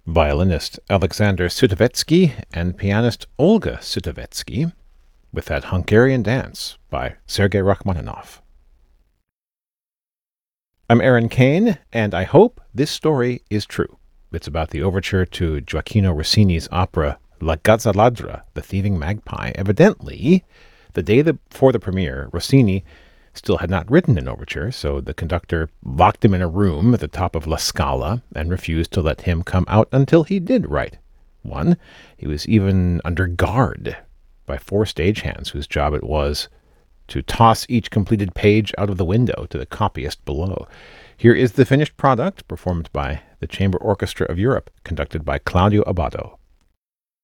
violinist Alexander Sutovetsky and pianist Olga Sutovetsky, with that Hungarian dance by Sergei Rachmaninoff. I'm Aaron Kane, and I hope this story is true. It's about the overture to Gioacchino Rossini's opera La Gazzaladra, The Thieving Magpie. Evidently, the day before the premiere, Rossini still had not written an overture, so the conductor locked him in a room at the top of La Scala and refused to let him come out until he did write one. He was even under guard by 4 stagehands whose job it was to toss each completed page out of the window to the copyist below. Here is the finished product, performed by the Chamber Orchestra of Europe, conducted by Claudio Abbado.